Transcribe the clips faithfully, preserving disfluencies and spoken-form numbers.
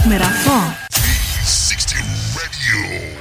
Merafong three sixty Radio.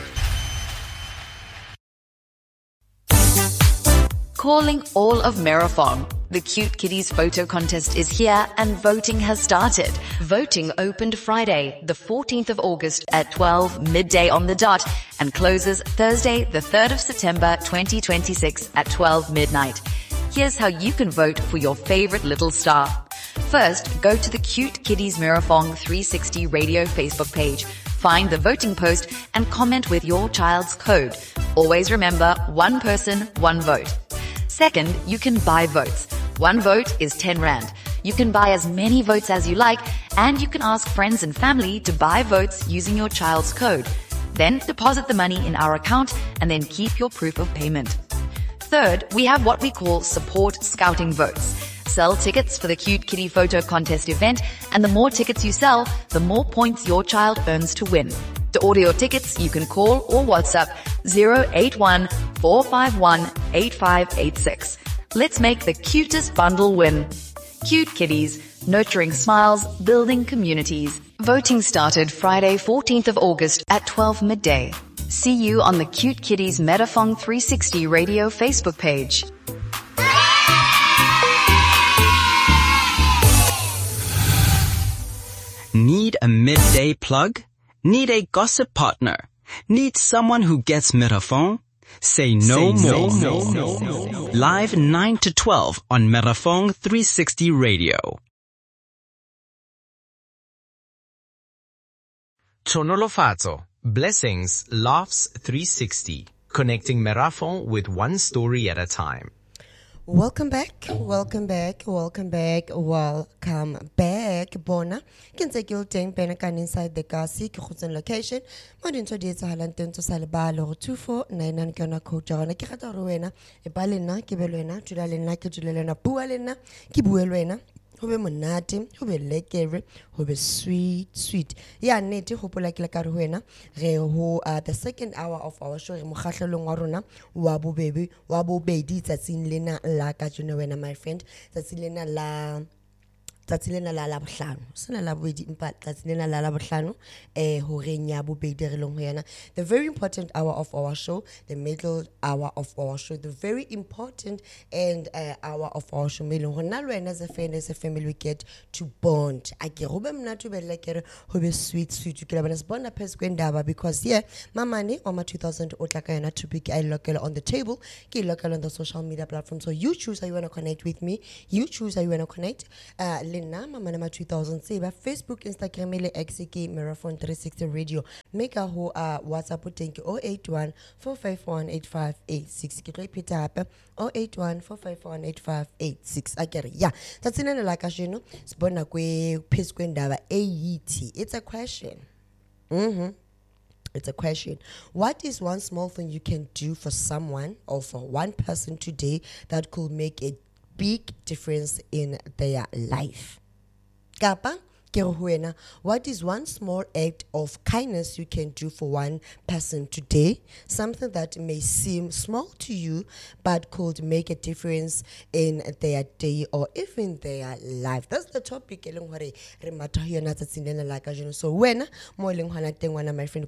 Calling all of Merafong. The Cute Kitties photo contest is here and voting has started. Voting opened Friday, the fourteenth of August at twelve midday on the dot and closes Thursday, the third of September twenty twenty-six at twelve midnight. Here's how you can vote for your favorite little star. First, go to the Cute Kitties Merafong three sixty Radio Facebook page. Find the voting post and comment with your child's code. Always remember, one person, one vote. Second, you can buy votes. One vote is ten rand. You can buy as many votes as you like, and you can ask friends and family to buy votes using your child's code. Then deposit the money in our account and then keep your proof of payment. Third, we have what we call support scouting votes. Sell tickets for the Cute Kitty photo contest event, and the more tickets you sell, the more points your child earns to win. To order your tickets, you can call or WhatsApp zero eight one, four five one, eight five eight six. Let's make the cutest bundle win. Cute Kitties, nurturing smiles, building communities. Voting started Friday, fourteenth of August at twelve midday. See you on the Cute Kitties Merafong three sixty Radio Facebook page. Need a midday plug? Need a gossip partner? Need someone who gets Merafong? Say no Say more. no, no, no, no. Live nine to twelve on Merafong three sixty Radio. Tonolofatso, Blessings, Laughs three sixty, connecting Merafong with one story at a time. Welcome back, welcome back, welcome back, welcome back, Bona. Can take your time, Benakan inside the Kasi, Kuchun location. Modern to Dieta Halanton to Salabalo, two four nine nine Kana Kojana, Kikata Ruena, a Balena, Kibelena, Tudalena, Kitulena, Pualena, Kibuelena. Hobe monate, hobe lekere, hobe sweet, sweet. Ya nete hopo like la karuena. Re ho uh, the second hour of our show. Re mokgahlelong wa rona wa bobedi wa bobedi tsatsing lena la ka jone wena my friend. Tsatsing lena la tsatsi lena la la bohlano sena la bobedi empa tsatsi lena la la bohlano eh horeng ya bobedi re leng ho yana. The very important hour of our show, the middle hour of our show, the very important and uh, hour of our show me leng hona lwena as a friend, as a family, we get to bond. Ake go be mnatu be lekere ho be sweet sweet you kila bana sibona phezulu kwendaba because yeah mamani on my two thousand o tla ka yana topic I local on the table ke local on the social media platform, so you choose how you want to connect with me, you choose how you want to connect uh Lena mama nama two thousand seba Facebook, Instagram le X ke Merafong three sixty Radio. Make a ho uh WhatsApp thank you zero eight one, four five one, eight five eight six. Ke tlo ipeta hape zero eight one, four five one, eight five eight six. Akere yeah that's in la ka jeno sibona kwe phezulu kwendaba eighty. It's a question. Mhm. It's a question. What is one small thing you can do for someone or for one person today that could make a big difference in their life? Kapa, what is one small act of kindness you can do for one person today? Something that may seem small to you, but could make a difference in their day or even their life. That's the topic. So when my friend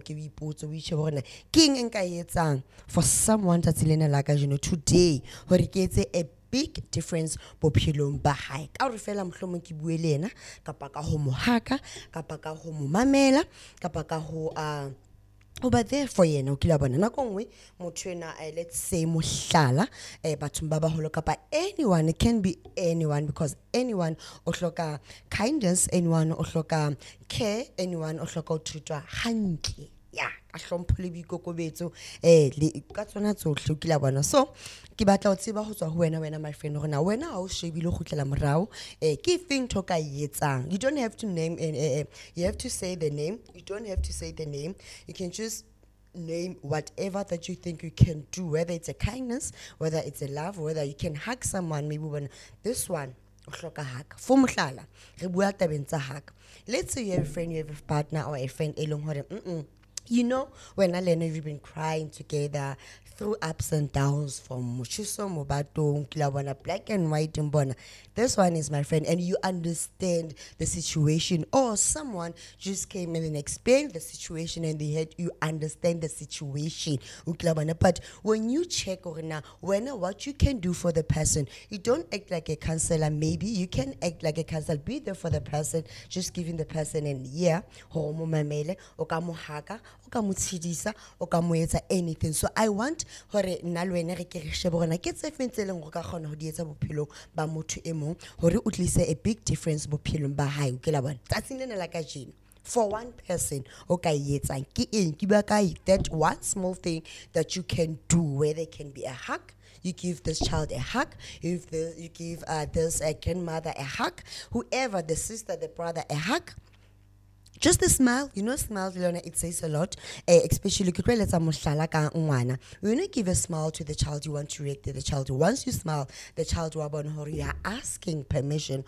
for someone that's today, a big difference bophelong ba hae ka re fela mhlomong ke bue le ena kapa ka ho mo haka kapa ka ho mo mamela kapa ka ho a over there for yena o kila bona na kongwe motho ena let's say mohlala eh batho ba ba holo kapa anyone, it can be anyone because anyone o hloka kindness, anyone o hloka care, anyone o hloka o treatwa hantle ya ka hlompho le boikokobetso eh le ka tsona tsohle o kila bona. So ke batla o tseba ho tswa ho wena wena my friend rona wena ha o shebile go tlela morao eh ke thing to ka yetsang. You don't have to name and uh, uh, you have to say the name. You don't have to say the name. You can just name whatever that you think you can do, whether it's a kindness, whether it's a love, whether you can hug someone. Maybe when this one o hloka hug for mohlala re bua tabeng tsa hug. Let's say you have a friend, you have a partner or a friend e leng hore mm You know, when Alena, we've been crying together through ups and downs from Mushiso Mobato, Kilawana, black and white in Bona. This one is my friend, and you understand the situation. Or someone just came in and explained the situation, and they had you understand the situation. But when you check or now, when what you can do for the person, you don't act like a counselor. Maybe you can act like a counselor, be there for the person, just giving the person an ear, or anything. So I want hore nna le wena re ke re shebe gona ke tse feng tse leng go ka kgona go di etsa bophelong ba motho e mong hore o tlise a big difference bophelong ba hae ke la bona tsatsing lena la ka jeno. For one person, okay, that one small thing that you can do, where there can be a hug. You give this child a hug. If the, you give uh, this uh, grandmother a hug, whoever, the sister, the brother, a hug. Just a smile, you know, smile, it says a lot, uh, especially when you give a smile to the child, you want to react to the child. Once you smile, the child you are asking permission,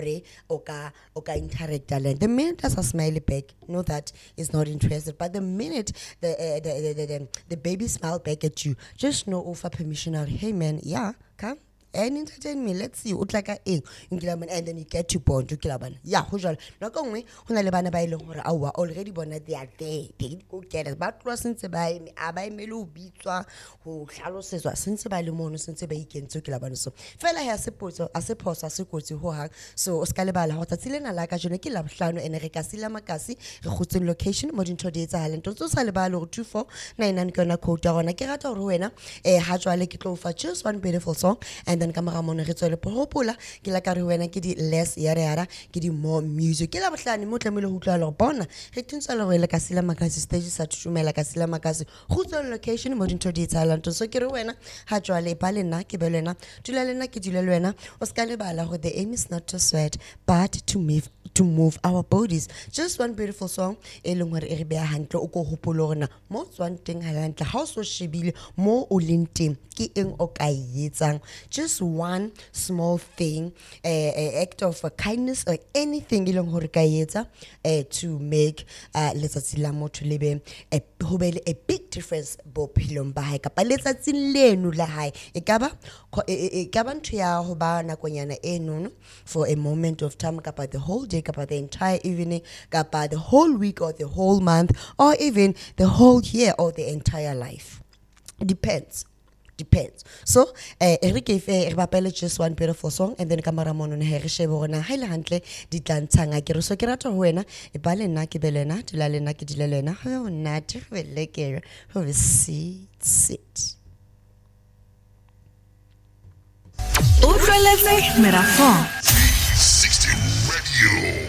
oka oka interact. The minute there's a smiley back, know that is not interested. But the minute the, uh, the, the, the, the, the baby smile back at you, just know offer permission. Hey man, yeah, come. And entertain me, let's see. Utlaka eng, and then you get to bond to Kilaban. Yeah, Hujal. Not only when I live on a bailo or hour already born at the day. They go get us, but crossing to buy me, Abai Melu Beatwa, who shallow says, since by Lumono, since a bacon to Kilaban. So, fella has support, I suppose, I support to Hohag. So, Scalabala, Hotatilena, like a Jonakila, Flano, and Recasilla Macassi, Rutan location, modern Today's Island, also Salabalo two four nine and Gonna quote on a Kerata Ruena, a Hajwalek for just one beautiful song, and then camera monitor popular kila karuena kidi less yara yara kidi more music kila batlani mo tlamelo ho tla lo bona re tunsa lo le ka sila makasi stage sa tutumela ka sila makasi go location mo dintho di talent so ke re wena ha tswa le ba lena ke be lena dula lena ke dula le wena o ska le bala go the aim is not to sweat but to move to move our bodies. Just one beautiful song e leng hore e re beha hantle o go hopolo rena mo tswang teng ha hantle ha o so shebile mo o leng teng ke eng o ka etsang. Just one small thing, uh, uh, act of uh, kindness or anything ilong hore ka etsa uh, to make uh, letsatsi la motho lebe a hobele a big difference bophelong ba hae kapa letsatsi leno la hae e kaba e kaba ntho ya ho ba nakonyana eno for a moment of time kapa the whole day kapa the entire evening kapa the whole week or the whole month or even the whole year or the entire life. Depends. Depends. So, eh, Eric gave a just one beautiful song, and then camera mono ne herishe bona haile hantle di tlantshanga ke re so ke rata ho wena e ba lena ke belena dila lena ke dile lena ho na te vele ke ho sit sit. sixty Radio.